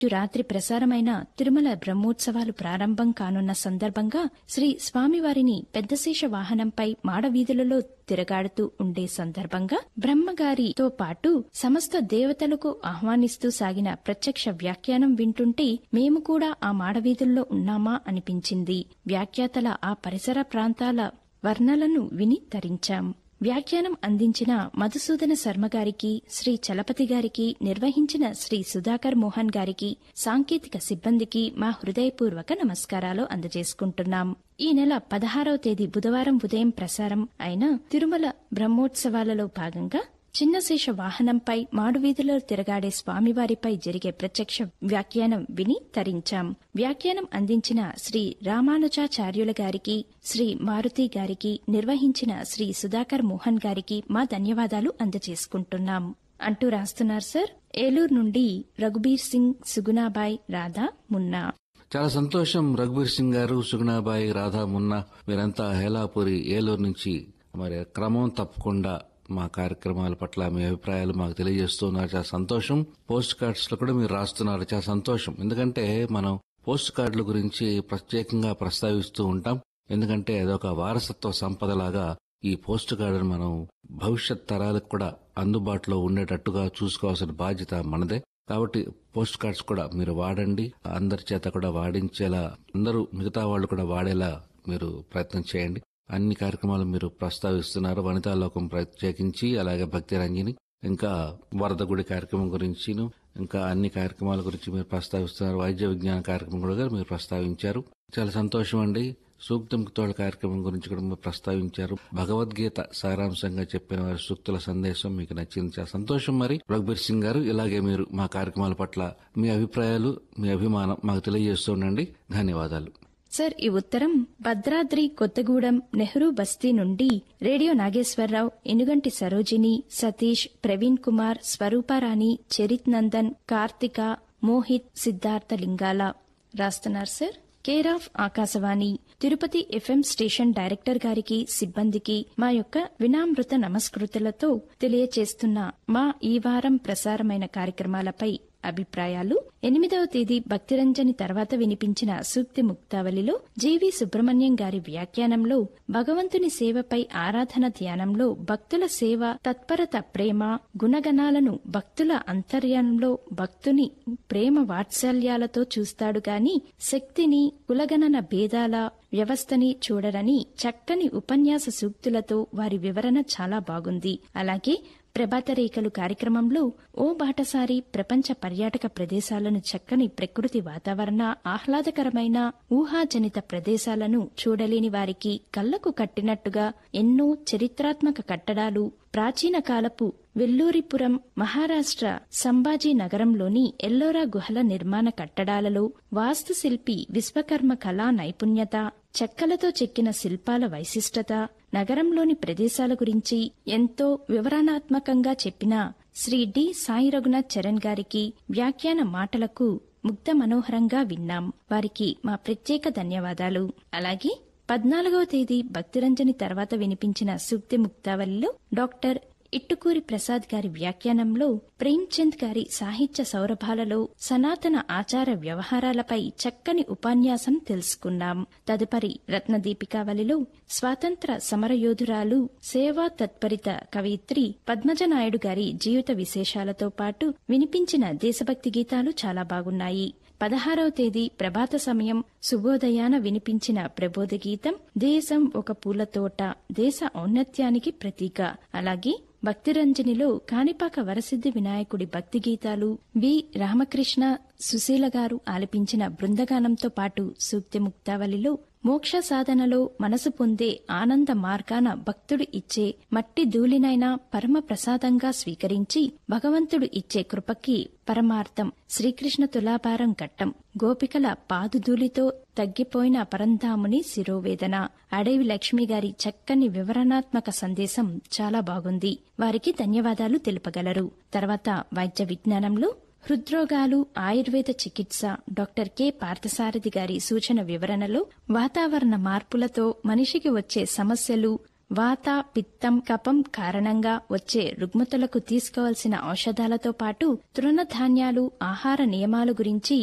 రాత్రి ప్రసారమైన తిరుమల బ్రహ్మోత్సవాలు ప్రారంభం కానున్న సందర్భంగా శ్రీ స్వామివారిని పెద్దశేష వాహనంపై మాడవీధులలో తిరగాడుతూ ఉండే సందర్భంగా బ్రహ్మగారితో పాటు సమస్త దేవతలకు ఆహ్వానిస్తూ సాగిన ప్రత్యక్ష వ్యాఖ్యానం వింటుంటే మేము కూడా ఆ మాడవీధుల్లో ఉన్నామా అనిపించింది. వ్యాఖ్యాతల ఆ పరిసర ప్రాంతాల వర్ణలను విని తరించాం. వ్యాఖ్యానం అందించిన మధుసూదన శర్మ గారికి, శ్రీ చలపతి గారికి, నిర్వహించిన శ్రీ సుధాకర్ మోహన్ గారికి, సాంకేతిక సిబ్బందికి మా హృదయపూర్వక నమస్కారాలు అందజేసుకుంటున్నాం. ఈ నెల 16వ తేదీ బుధవారం ఉదయం ప్రసారం అయిన తిరుమల బ్రహ్మోత్సవాలలో భాగంగా చిన్నశేష వాహనంపై మాడువీధిలో తిరగాడే స్వామివారిపై జరిగే ప్రత్యక్ష వ్యాఖ్యానం విని తరించాం. వ్యాఖ్యానం అందించిన శ్రీ రామానుజాచార్యుల గారికి, శ్రీ మారుతి గారికి, నిర్వహించిన శ్రీ సుధాకర్ మోహన్ గారికి మా ధన్యవాదాలు అందజేసుకుంటున్నాం అంటూ రాస్తున్నారు సార్. ఏలూరు నుండి రఘుబీర్ సింగ్, సుగుణాబాయ్, రాధా, మున్నా. చాలా సంతోషం రఘుబీర్ సింగ్ గారు, సుగుణాబాయ్, రాధా, మున్నా మీరంతా హేలాపురి ఏలూరు నుంచి మరి క్రమం తప్పకుండా మా కార్యక్రమాల పట్ల మీ అభిప్రాయాలు మాకు తెలియజేస్తున్నారు. చాలా సంతోషం. పోస్ట్ కార్డ్స్ లో కూడా మీరు రాస్తున్నారు. చాలా సంతోషం. ఎందుకంటే మనం పోస్ట్ కార్డుల గురించి ప్రత్యేకంగా ప్రస్తావిస్తూ ఉంటాం. ఎందుకంటే అదొక వారసత్వ సంపదలాగా ఈ పోస్ట్ కార్డును మనం భవిష్యత్ తరాలకు కూడా అందుబాటులో ఉండేటట్టుగా చూసుకోవాల్సిన బాధ్యత మనదే. కాబట్టి పోస్ట్ కార్డ్స్ కూడా మీరు వాడండి. అందరి చేత కూడా వాడించేలా, అందరూ మిగతా వాళ్ళు కూడా వాడేలా మీరు ప్రయత్నం చేయండి. అన్ని కార్యక్రమాలు మీరు ప్రస్తావిస్తున్నారు. వనితా లోకం ప్రత్యేకించి, అలాగే భక్తి రంజని, ఇంకా వరద గుడి కార్యక్రమం గురించి, ఇంకా అన్ని కార్యక్రమాల గురించి మీరు ప్రస్తావిస్తున్నారు. వైద్య విజ్ఞాన కార్యక్రమం కూడా మీరు ప్రస్తావించారు. చాలా సంతోషం అండి. సూక్తం తోళ కార్యక్రమం గురించి కూడా మీరు ప్రస్తావించారు. భగవద్గీత సారాంశంగా చెప్పిన వారి సూక్తుల సందేశం మీకు నచ్చింది. చాలా సంతోషం. మరి రఘుబీర్ సింగ్ గారు, ఇలాగే మీరు మా కార్యక్రమాల పట్ల మీ అభిప్రాయాలు, మీ అభిమానం మాకు తెలియజేస్తుండండి. ధన్యవాదాలు. సార్, ఈ ఉత్తరం భద్రాద్రి కొత్తగూడెం నెహ్రూ బస్తీ నుండి రేడియో నాగేశ్వరరావు, ఎనుగంటి సరోజిని, సతీష్, ప్రవీణ్ కుమార్, స్వరూపారాణి, చరిత్ నందన్, కార్తిక, మోహిత్, సిద్ధార్థ లింగాల రాస్తున్నారు sir. Care of Akashvani Tirupati FM station director గారికి, సిబ్బందికి మా యొక్క వినామృత నమస్కృతులతో తెలియచేస్తున్న మా ఈ వారం ప్రసారమైన కార్యక్రమాలపై అభిప్రాయాలు. 8వ తేదీ భక్తిరంజని తర్వాత వినిపించిన సూక్తి ముక్తావళిలో జీవి సుబ్రహ్మణ్యం గారి వ్యాఖ్యానంలో భగవంతుని సేవపై ఆరాధన ధ్యానంలో భక్తుల సేవ, తత్పరత, ప్రేమ గుణగణాలను భక్తుల అంతర్యంలో భక్తుని ప్రేమ వాత్సల్యాలతో చూస్తాడు గాని శక్తిని, కులగణన భేదాల వ్యవస్థని చూడరని చక్కని ఉపన్యాస సూక్తులతో వారి వివరణ చాలా బాగుంది. అలాగే ప్రభాతరేఖలు కార్యక్రమంలో ఓ బాటసారి ప్రపంచ పర్యాటక ప్రదేశాలను, చక్కని ప్రకృతి వాతావరణ, ఆహ్లాదకరమైన ఊహాజనిత ప్రదేశాలను చూడలేని వారికి కళ్లకు కట్టినట్టుగా ఎన్నో చరిత్రాత్మక కట్టడాలు, ప్రాచీన కాలపు వెల్లూరిపురం, మహారాష్ట్ర సంభాజీ నగరంలోని ఎల్లోరా గుహల నిర్మాణ కట్టడాలలో వాస్తుశిల్పి విశ్వకర్మ కళా నైపుణ్యత, చెక్కలతో చెక్కిన శిల్పాల వైశిష్టత, నగరంలోని ప్రదేశాల గురించి ఎంతో వివరణాత్మకంగా చెప్పిన శ్రీ డి సాయి రఘునాథ్ చరణ్ గారికి వ్యాఖ్యాన మాటలకు ముగ్ధ మనోహరంగా విన్నాం. వారికి మా ప్రత్యేక ధన్యవాదాలు. అలాగే 14వ తేదీ భక్తిరంజని తర్వాత వినిపించిన సూక్తి ముక్తావళిలో డాక్టర్ ఇట్టుకూరి ప్రసాద్ గారి వ్యాఖ్యానంలో ప్రేమ్చంద్ గారి సాహిత్య సౌరభాలలో సనాతన ఆచార వ్యవహారాలపై చక్కని ఉపన్యాసం తెలుసుకున్నాం. తదుపరి రత్నదీపికావళిలో స్వాతంత్ర సమరయోధురాలు, సేవా తత్పరిత కవయిత్రి పద్మజనాయుడు గారి జీవిత విశేషాలతో పాటు వినిపించిన దేశభక్తి గీతాలు చాలా బాగున్నాయి. 16వ తేదీ ప్రభాత సమయం శుభోదయాన వినిపించిన ప్రబోధ గీతం దేశం ఒక పూలతోట, దేశ ఔన్నత్యానికి ప్రతీక. అలాగే భక్తిరంజనిలో కాణిపాక వరసిద్ధి వినాయకుడి భక్తి గీతాలు, వి రామకృష్ణ, సుశీల గారు ఆలపించిన బృందగానంతో పాటు సూక్తి ముక్తావళిలో మోక్ష సాధనలో మనసు పొందే ఆనంద మార్గాన భక్తుడు ఇచ్చే మట్టి ధూళినైనా పరమ ప్రసాదంగా స్వీకరించి భగవంతుడు ఇచ్చే కృపకి పరమార్థం శ్రీకృష్ణ తులాభారం ఘట్టం, గోపికల పాదుధూళితో తగ్గిపోయిన పరంధాముని శిరోవేదన, అడవి లక్ష్మి గారి చక్కని వివరణాత్మక సందేశం చాలా బాగుంది. వారికి ధన్యవాదాలు తెలుపగలరు. తర్వాత వైద్య విజ్ఞానంలో హృద్రోగాలు, ఆయుర్వేద చికిత్స డాక్టర్ కె పార్థసారథి గారి సూచన వివరణలో వాతావరణ మార్పులతో మనిషికి వచ్చే సమస్యలు, వాత, పిత్తం, కఫం కారణంగా వచ్చే రుగ్మతలకు తీసుకోవాల్సిన ఔషధాలతో పాటు తృణధాన్యాలు, ఆహార నియమాల గురించి